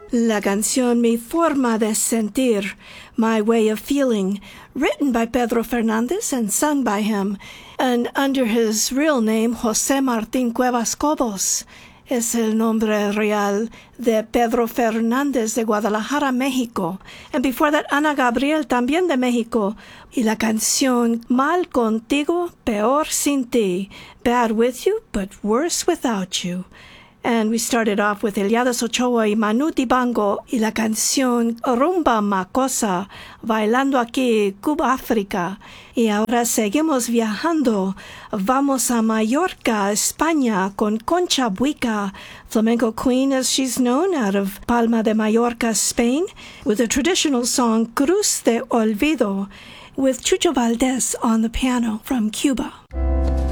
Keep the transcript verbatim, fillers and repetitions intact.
La canción Mi Forma de Sentir, My Way of Feeling, written by Pedro Fernandez and sung by him, and under his real name, José Martín Cuevas Cobos, es el nombre real de Pedro Fernández de Guadalajara, México. And before that, Ana Gabriel, también de México. Y la canción Mal Contigo, Peor Sin Ti, Bad With You, But Worse Without You. And we started off with Eliadas Ochoa y Manu Dibango y la canción Rumba Macosa, bailando aquí Cuba, África. Y ahora seguimos viajando. Vamos a Mallorca, España, con Concha Buica, flamenco queen as she's known, out of Palma de Mallorca, Spain, with a traditional song Cruz de Olvido, with Chucho Valdés on the piano from Cuba.